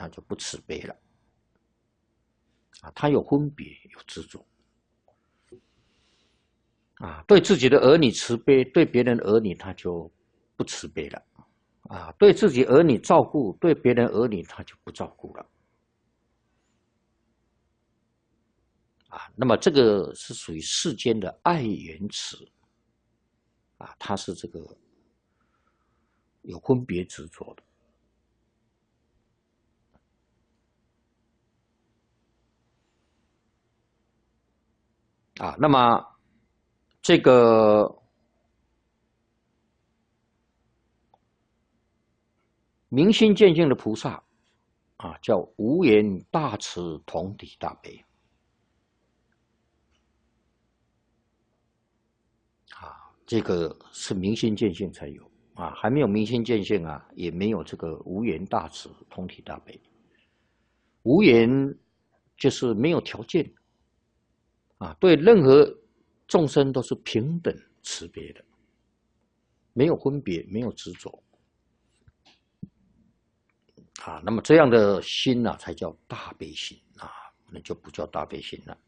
他就不慈悲了。他有分别，有执着。对自己的儿女慈悲，对别人儿女他就不慈悲了。对自己儿女照顾，对别人儿女他就不照顾了。那么这个是属于世间的爱缘慈。它是这个有分别执着的。那么这个明心见性的菩萨叫无缘大慈同体大悲。这个是明心见性才有还没有明心见性也没有这个无缘大慈同体大悲。无缘就是没有条件对任何众生都是平等慈悲的，没有分别，没有执着那么这样的心才叫大悲心那就不叫大悲心了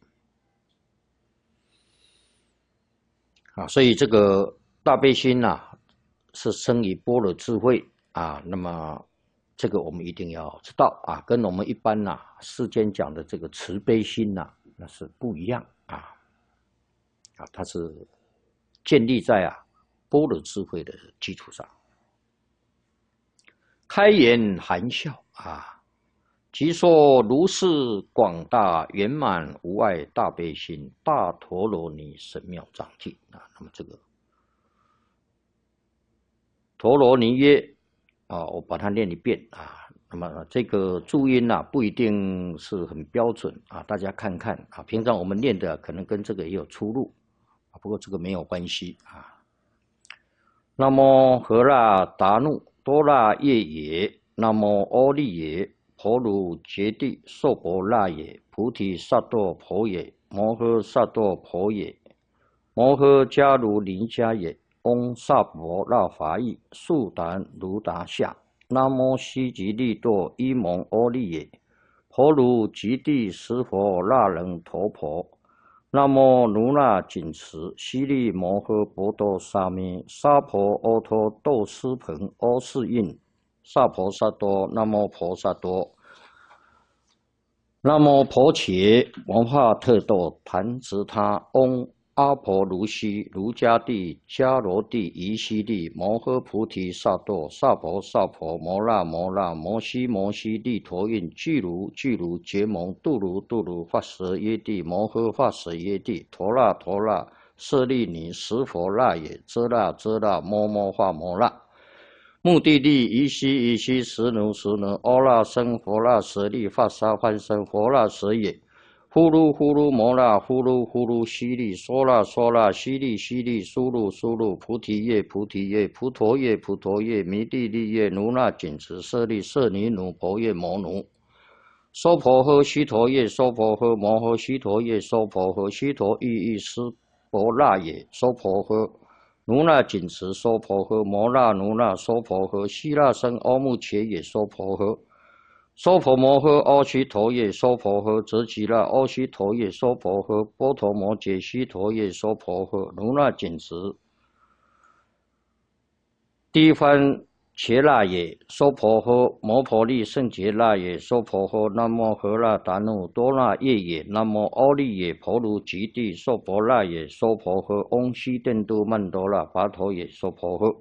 所以这个大悲心是生于般若智慧那么这个我们一定要知道跟我们一般世间讲的这个慈悲心那是不一样它是建立在般若智慧的基础上。开言含笑即说如是广大圆满无碍大悲心，大陀罗尼神妙藏体那么这个陀罗尼曰我把它念一遍那么这个注音不一定是很标准大家看看平常我们念的可能跟这个也有出入不过这个没有关系那么何那达怒多那耶也，那么阿利耶，婆卢揭谛娑婆那也，菩提萨埵婆也，摩诃萨埵婆也，摩诃迦卢尼迦也，嗡萨婆那法意，速达卢达夏，南无悉吉利多伊蒙阿利耶，婆卢揭谛十佛那人陀婆。南无如那紧持悉利摩诃波多沙弥沙婆阿陀豆斯盆阿世印萨婆萨多南无婆萨多南无婆伽摩哈特多盘直他嗡阿婆卢悉卢迦帝迦罗帝夷悉利摩诃菩提萨埵萨婆萨婆摩那摩那摩悉摩悉利陀运俱卢俱卢结蒙度卢度卢发舍耶帝摩诃发舍耶帝陀那陀那舍利尼十佛那也遮那遮那摩摩化摩那目的地夷悉夷悉实奴实奴阿那僧佛那舍利发沙梵僧佛那舍也呼噜呼噜摩那呼噜呼噜悉利娑那娑那悉利悉利苏噜苏噜菩提叶菩提叶菩陀叶菩陀叶弥地利叶如那紧持舍利舍尼奴婆叶摩奴娑婆诃须陀叶娑婆诃摩诃须陀叶娑婆诃须陀意意斯婆那也娑婆诃如那紧持娑婆诃摩那如那娑婆诃悉那僧阿目伽也娑婆诃娑婆摩诃阿须陀夜娑婆诃则吉那阿须陀夜娑婆诃波陀摩羯须陀夜娑婆诃如那紧持第番伽那也娑婆诃摩婆利胜羯那也娑婆诃南无何那达怒多那耶也南无阿利耶婆卢揭谛娑婆那也娑婆诃嗡悉殿都曼多那跋陀也娑婆诃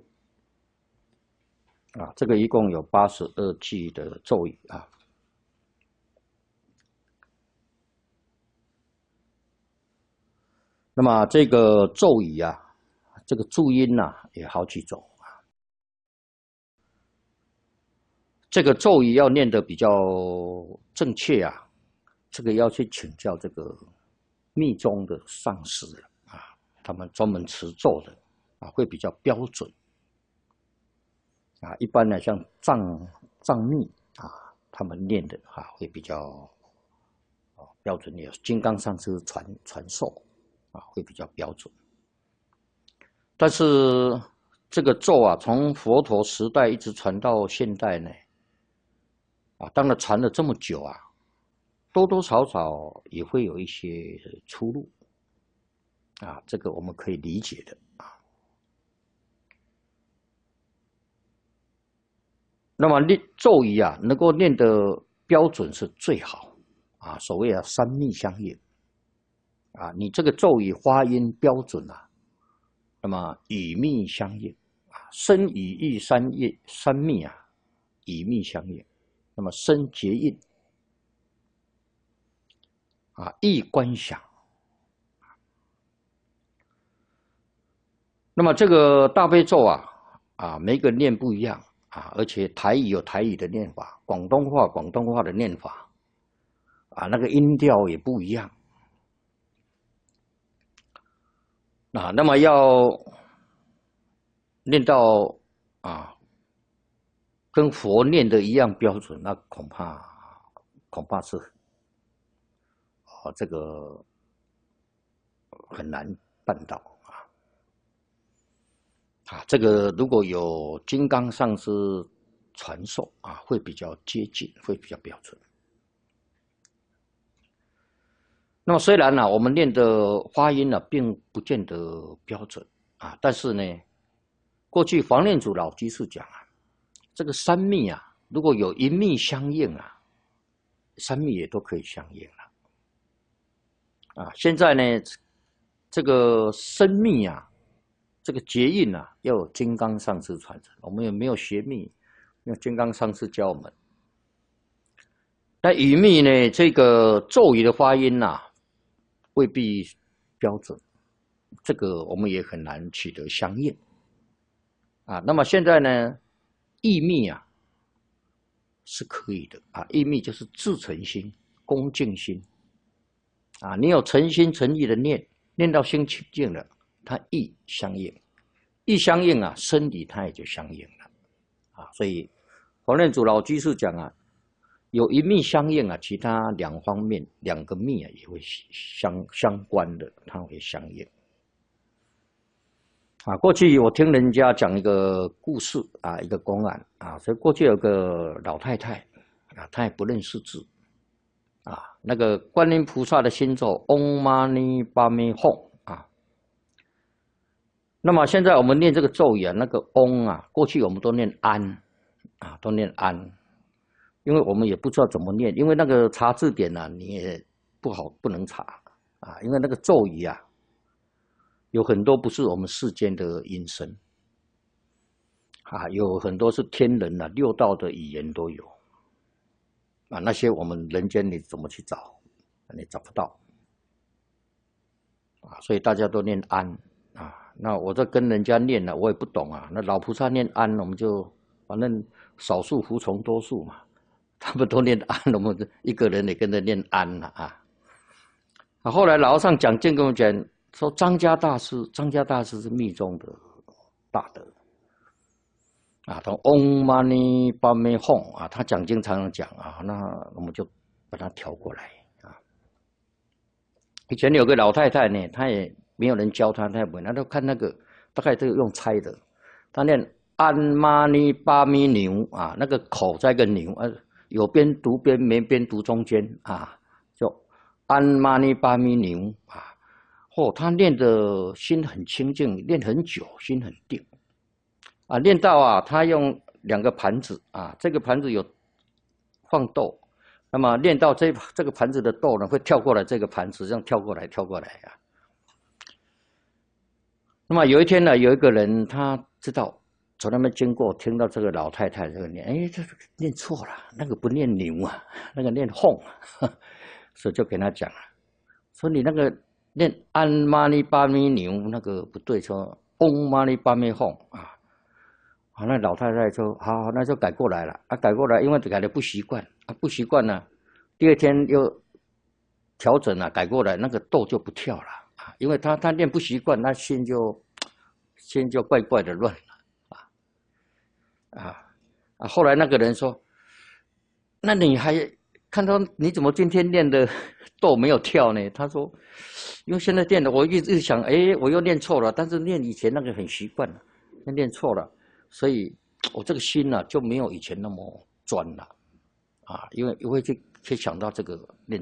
这个一共有82句的咒语那么这个咒语这个注音也好几种这个咒语要念得比较正确这个要去请教这个密宗的上师他们专门持咒的会比较标准一般呢像藏密他们念的会比较标准，有金刚上师传授会比较标准。但是这个咒从佛陀时代一直传到现代呢， 当然传了这么久啊，多多少少也会有一些出入这个我们可以理解的那么念咒语能够念的标准是最好所谓三密相应你这个咒语发音标准那么语密相应声语意三密语密相应，那么声结印意观想。那么这个大悲咒每个念不一样而且台语有台语的念法，广东话的念法那个音调也不一样那么要念到跟佛念的一样标准，那恐怕是这个很难办到这个如果有金刚上师传授会比较接近，会比较标准。那么虽然我们念的发音并不见得标准但是呢，过去黄念祖老居士讲这个三密如果有一密相应三密也都可以相应了现在呢，这个声密这个结印要有金刚上师传承，我们也没有学密，用金刚上师教我们。那语密呢，这个咒语的发音未必标准，这个我们也很难取得相应那么现在呢，意密是可以的意密就是至诚心、恭敬心你有诚心诚意的念到心清净了，它意相应，意相应身体它也就相应了所以黄念祖老居士讲有一密相应其他两方面两个密也会相关的，它会相应过去我听人家讲一个故事一个公案所以过去有个老太太她也不认识字那个观音菩萨的心咒嗡嘛呢叭咪吽那么现在我们念这个咒语那个嗡过去我们都念安都念安，因为我们也不知道怎么念，因为那个查字典你也不能查因为那个咒语有很多不是我们世间的音声有很多是天人六道的语言都有那些我们人间你怎么去找，你找不到所以大家都念安那我在跟人家念我也不懂那老菩萨念安，我们就反正少数服从多数嘛，他们都念安，我们一个人也跟着念安后来老和尚讲经跟我们讲说，张家大师是密宗的大德他嗡嘛呢叭咪吽他讲经常常讲那我们就把它调过来以前有个老太太呢，她也没有人教她，她也不会，她都看那个大概这个用猜的，她念安嘛呢叭咪牛那个口在一个牛有边读边没边读中间就安嘛呢叭咪牛她念的心很清净，念很久，心很定念到她用两个盘子这个盘子有放豆，那么念到这个盘子的豆呢，会跳过来这个盘子，这样跳过来那么有一天呢，有一个人他知道从那边经过，听到这个老太太这个念，这念错了，那个不念牛那个念吽所以就跟他讲说你那个念安嘛呢叭咪牛那个不对，说嗡嘛呢叭咪吽那老太太说好，那就改过来了改过来，因为改的不习惯不习惯呢，第二天又调整改过来，那个豆就不跳了因为他练不习惯，那心就怪怪的乱了后来那个人说，那你还看到你怎么今天练的豆没有跳呢？他说，因为现在练的我一直想，我又练错了，但是练以前那个很习惯了，练错了，所以我这个心就没有以前那么专了因为会去想到这个念